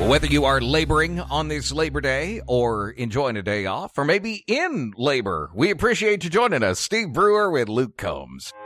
Whether you are laboring on this Labor Day or enjoying a day off or maybe in labor, we appreciate you joining us. Steve Brewer with Luke Combs.